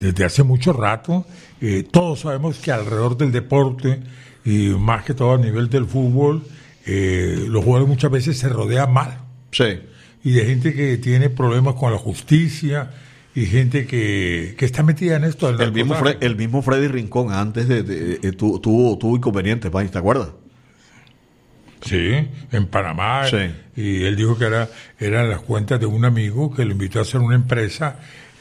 desde hace mucho rato. Todos sabemos que alrededor del deporte, y más que todo a nivel del fútbol, los jugadores muchas veces se rodean mal. Sí. Y de gente que tiene problemas con la justicia y gente que está metida en esto. El mismo Freddy Rincón antes tuvo inconvenientes, ¿te acuerdas? Sí, en Panamá. Sí. Y él dijo que eran las cuentas de un amigo que lo invitó a hacer una empresa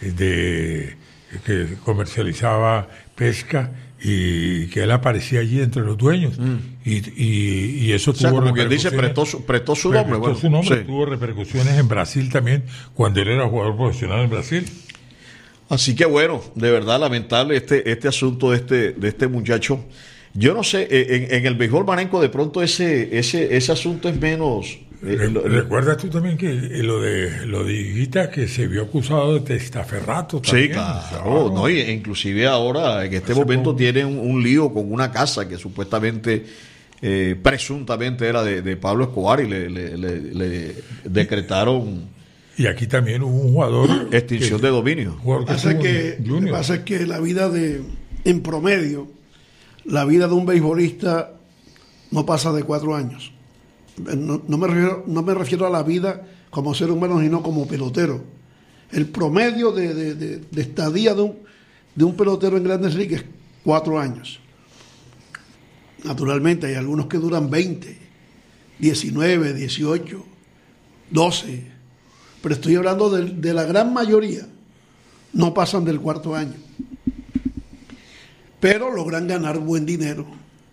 que comercializaba pesca y que él aparecía allí entre los dueños. Y eso tuvo, como quien dice, prestó su nombre. Sí. Tuvo repercusiones en Brasil también, cuando él era jugador profesional en Brasil. Así que bueno, de verdad lamentable este asunto de este muchacho. Yo no sé, en el béisbol marenco de pronto ese asunto es menos. ¿Recuerdas tú también que lo de Higuita, que se vio acusado de testaferrato también? Sí, claro. No, y inclusive ahora en este momento tiene un lío con una casa que supuestamente, presuntamente era de Pablo Escobar, y le decretaron. Y aquí también hubo un jugador. Extinción de dominio. Lo que pasa es que la vida en promedio, la vida de un beisbolista no pasa de 4 años. No me refiero a la vida como ser humano, sino como pelotero. El promedio de estadía de un pelotero en Grandes Ligas es 4 años. Naturalmente hay algunos que duran 20, 19, 18, 12, pero estoy hablando de la gran mayoría, no pasan del 4º año, pero logran ganar buen dinero.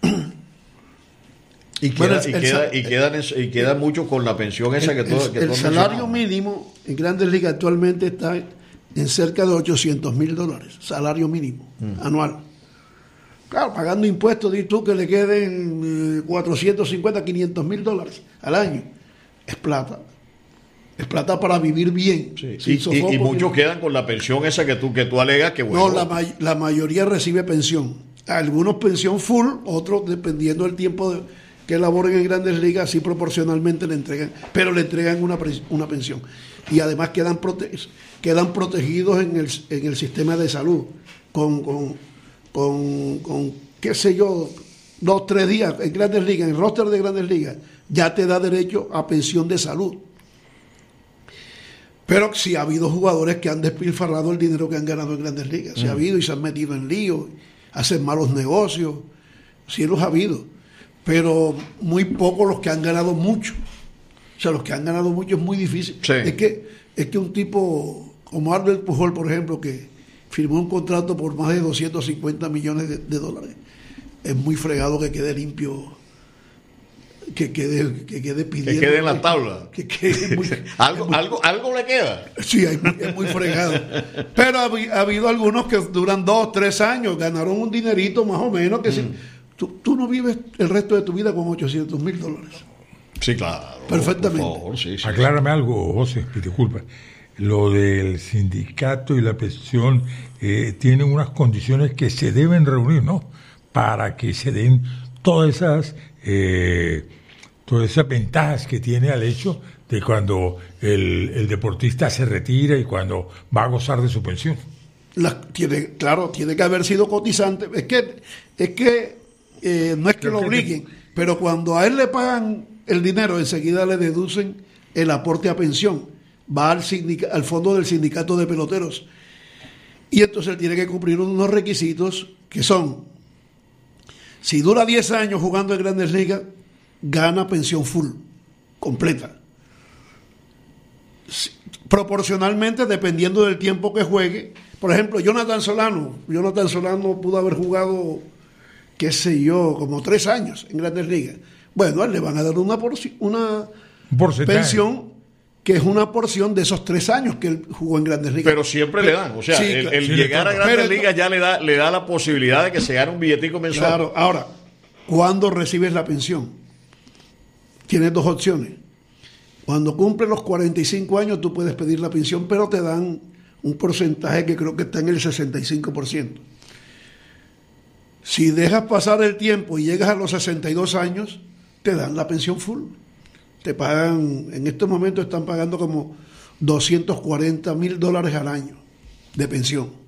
Y quedan mucho con la pensión esa el salario mínimo en Grandes Ligas actualmente está en cerca de $800,000, salario mínimo anual. Claro, pagando impuestos, di tú que le queden $450,000, $500,000 al año. Es plata. Es plata para vivir bien. Sí. Y muchos quedan con la pensión esa que tú alegas que bueno. No, la mayoría recibe pensión. Algunos pensión full, otros dependiendo del tiempo que laboren en Grandes Ligas, sí proporcionalmente le entregan, pero le entregan una pensión. Y además quedan protegidos en el sistema de salud con qué sé yo, 2-3 días en Grandes Ligas, en el roster de Grandes Ligas, ya te da derecho a pensión de salud. Pero sí ha habido jugadores que han despilfarrado el dinero que han ganado en Grandes Ligas. Sí ha habido y se han metido en líos, hacen malos negocios. Sí los ha habido. Pero muy pocos los que han ganado mucho. O sea, los que han ganado mucho es muy difícil. Sí. Es que un tipo como Albert Pujol, por ejemplo, que firmó un contrato por más de $250 millones de dólares, es muy fregado que quede limpio, que quede pidiendo. Que quede en la tabla. Que quede muy, algo le queda. Sí, es muy fregado. Pero ha habido algunos que duran 2-3 años, ganaron un dinerito más o menos, que tú no vives el resto de tu vida con $800,000. Sí, claro. Perfectamente. Por favor, sí. Aclárame algo, José, disculpa. Lo del sindicato y la pensión tienen unas condiciones que se deben reunir, ¿no? Para que se den todas esas ventajas que tiene al hecho de cuando el deportista se retira y cuando va a gozar de su pensión. Tiene que haber sido cotizante. Es que no es que lo obliguen, pero cuando a él le pagan el dinero, enseguida le deducen el aporte a pensión. Va al fondo del sindicato de peloteros. Y entonces él tiene que cumplir unos requisitos que son: si dura 10 años jugando en Grandes Ligas, gana pensión full, completa. Proporcionalmente, dependiendo del tiempo que juegue. Por ejemplo, Jonathan Solano pudo haber jugado, qué sé yo, como 3 años en Grandes Ligas. Bueno, a él le van a dar una pensión que es una porción de esos 3 años que él jugó en Grandes Ligas. Pero siempre le dan, o sea, sí, el llegar a Grandes Ligas ya le da la posibilidad de que se gane un billetico mensual. Claro, ahora, ¿cuándo recibes la pensión? Tienes 2 opciones. Cuando cumples los 45 años tú puedes pedir la pensión, pero te dan un porcentaje que creo que está en el 65%. Si dejas pasar el tiempo y llegas a los 62 años, te dan la pensión full. Te pagan, en estos momentos están pagando como $240,000 al año de pensión.